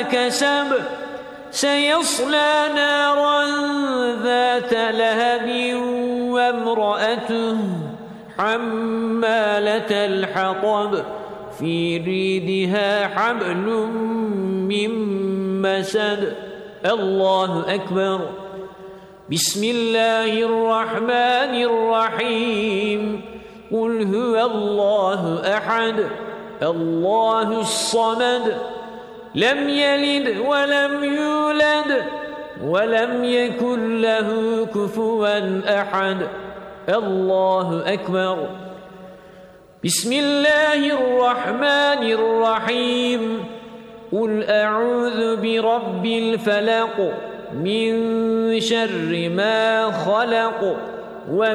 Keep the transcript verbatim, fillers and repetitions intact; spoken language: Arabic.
ما كسب سيصلى نارا ذات لهب وامرأته حمالة الحطب في ريدها حبل من مسد. الله أكبر. بسم الله الرحمن الرحيم. قل هو الله أحد الله الصمد لم يلد ولم يولد ولم يكن له كفوا أحد. الله أكبر. بسم الله الرحمن الرحيم. قل أعوذ برب الفلق من شر ما خلق